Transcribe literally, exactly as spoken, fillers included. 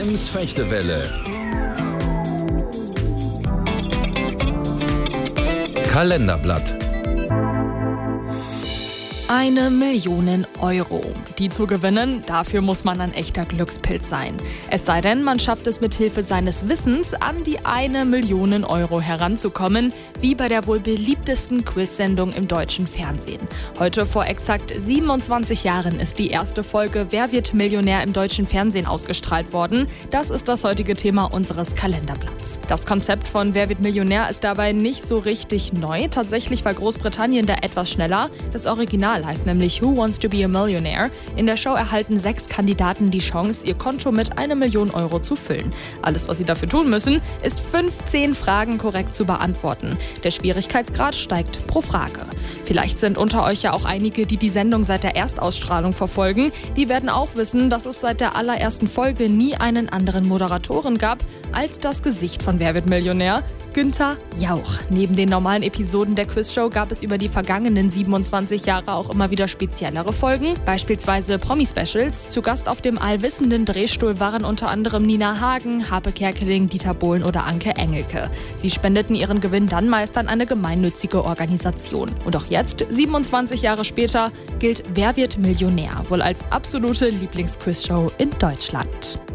Ems Fechtewelle. Kalenderblatt. Eine Million Euro. Die zu gewinnen, dafür muss man ein echter Glückspilz sein. Es sei denn, man schafft es mit Hilfe seines Wissens, an die eine Million Euro heranzukommen, wie bei der wohl beliebtesten Quiz-Sendung im deutschen Fernsehen. Heute vor exakt siebenundzwanzig Jahren ist die erste Folge Wer wird Millionär im deutschen Fernsehen ausgestrahlt worden. Das ist das heutige Thema unseres Kalenderblatts. Das Konzept von Wer wird Millionär ist dabei nicht so richtig neu. Tatsächlich war Großbritannien da etwas schneller. Das Original heißt nämlich Who Wants to be a Millionaire? In der Show erhalten sechs Kandidaten die Chance, ihr Konto mit einer Million Euro zu füllen. Alles, was sie dafür tun müssen, ist fünfzehn Fragen korrekt zu beantworten. Der Schwierigkeitsgrad steigt pro Frage. Vielleicht sind unter euch ja auch einige, die die Sendung seit der Erstausstrahlung verfolgen. Die werden auch wissen, dass es seit der allerersten Folge nie einen anderen Moderatoren gab als das Gesicht von Wer wird Millionär? Günther Jauch. Neben den normalen Episoden der Quizshow gab es über die vergangenen siebenundzwanzig Jahre auch immer wieder speziellere Folgen, beispielsweise Promi-Specials. Zu Gast auf dem allwissenden Drehstuhl waren unter anderem Nina Hagen, Harpe Kerkeling, Dieter Bohlen oder Anke Engelke. Sie spendeten ihren Gewinn dann meist an eine gemeinnützige Organisation. Und auch jetzt, siebenundzwanzig Jahre später, gilt Wer wird Millionär wohl als absolute Lieblingsquizshow in Deutschland.